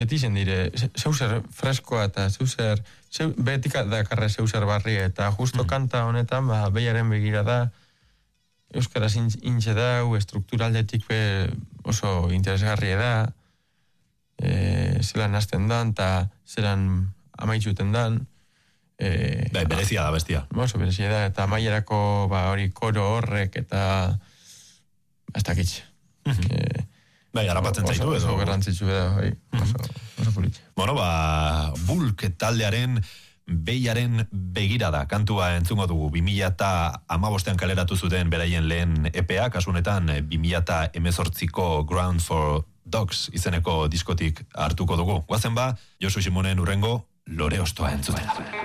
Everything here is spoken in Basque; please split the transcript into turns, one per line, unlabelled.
beti zen dire, zeuser freskoa eta betik dakarra zeuser barri, eta justo kanta honetan, behiaren begira da, euskaraz intxe dau, strukturaldetik oso interesgarria da, zelan hasten dan, eta zelan amaitzuten dan.
Berezia da, bestia.
Oso berezia da, eta amaierako hori koro horrek, eta ez dakitxe.
Garapatzen zaitu edo.
Oso garrantzitsu da, oso politxe.
Bueno, Bulk taldearen behiaren begirada kantua entzungo dugu. 2015an kaleratu zuten beraien lehen EPA, kasunetan 2018ko Ground for Dogs izeneko diskotik hartuko dugu. Guazen Josu Simonen urrengo Lore Ostoa entzutera.